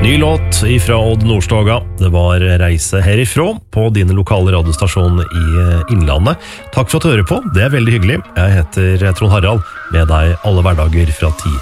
Ny låt ifra Odd Nordstoga. Det var reise herifra på dine lokale radiostasjon i Innlandet. Takk for at du hører på, det er veldig hyggelig. Jeg heter Trond Harald, med deg alle hverdager fra 10